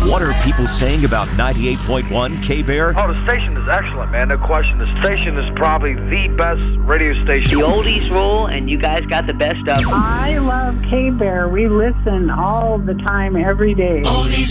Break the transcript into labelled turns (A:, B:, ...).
A: What are people saying about 98.1 K-Bear?
B: Oh, the station is excellent, man. No question. The station is probably the best radio station.
C: The oldies rule, and you guys got the best of them.
D: I love K-Bear. We listen all the time, every day.
E: Oldies